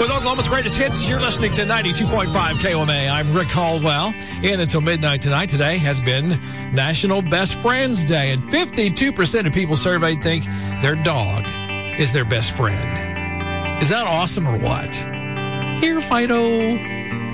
With Oklahoma's greatest hits, you're listening to 92.5 KOMA. I'm Rick Caldwell. In until midnight tonight. Today has been National Best Friends Day, and 52% of people surveyed think their dog is their best friend. Is that awesome or what? Here, Fido.